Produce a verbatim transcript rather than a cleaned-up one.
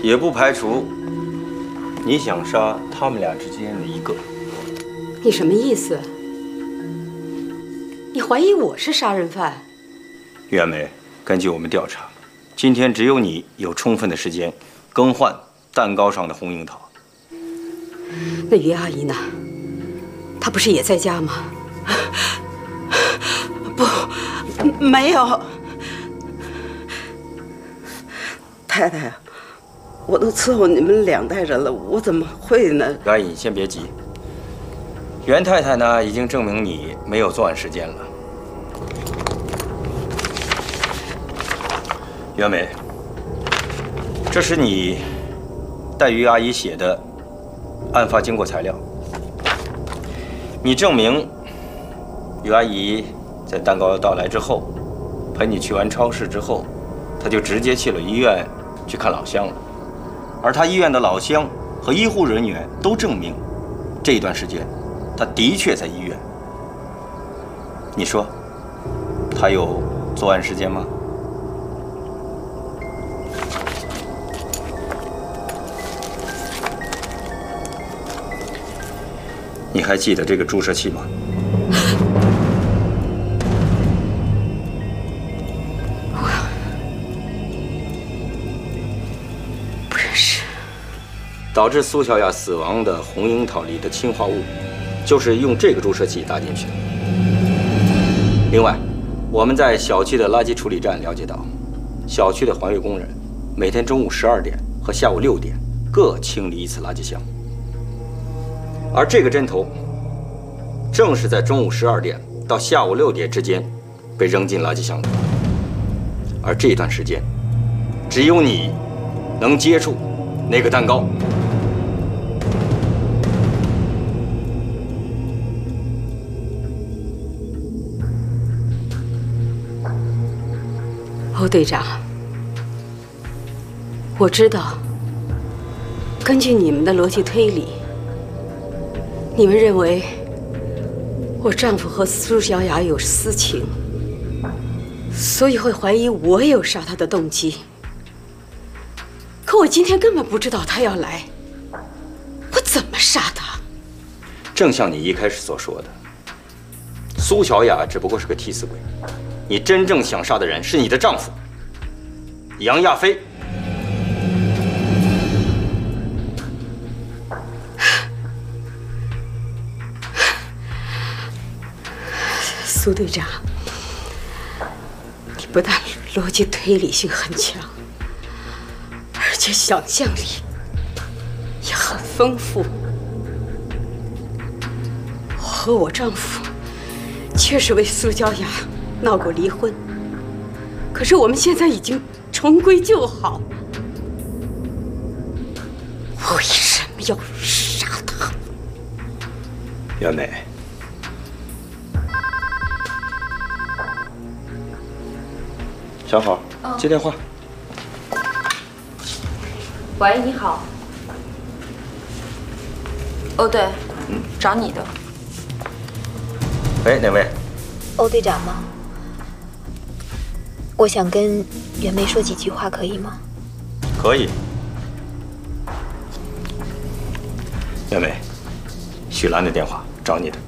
也不排除你想杀他们俩之间的一个。 你什么意思？你怀疑我是杀人犯？ 袁梅，根据我们调查，今天只有你有充分的时间更换蛋糕上的红樱桃。 那于阿姨呢？她不是也在家吗？ 不，没有。太太啊，我都伺候你们两代人了，我怎么会呢？ 于阿姨，你先别急。袁太太呢，已经证明你没有作案时间了。袁梅，这是你带于阿姨写的案发经过材料。你证明于阿姨在蛋糕到来之后，陪你去完超市之后，她就直接去了医院去看老乡了。而她医院的老乡和医护人员都证明，这一段时间她的确在医院。你说，她有作案时间吗？你还记得这个注射器吗？ 不认识。 导致苏小雅死亡的红樱桃里的氰化物，就是用这个注射器打进去的。另外，我们在小区的垃圾处理站了解到，小区的环卫工人每天中午十二点和下午六点各清理一次垃圾箱。而这个针头，正是在中午十二点到下午六点之间被扔进垃圾箱的。而这段时间，只有你能接触那个蛋糕。 欧队长，我知道，根据你们的逻辑推理，你们认为我丈夫和苏小雅有私情，所以会怀疑我有杀她的动机。可我今天根本不知道她要来，我怎么杀她？ 正像你一开始所说的，苏小雅只不过是个替死鬼，你真正想杀的人是你的丈夫杨亚飞。 苏队长，你不但逻辑推理性很强，而且想象力也很丰富。我和我丈夫确实为苏小雅闹过离婚，可是我们现在已经重归旧好。我为什么要杀她？ 袁梅，小好， 哦、 接电话。 喂，你好。哦，对， 嗯， 找你的。 喂，哪位？ 欧队长吗？我想跟袁梅说几句话，可以吗？ 可以。袁梅，许兰的电话找你的。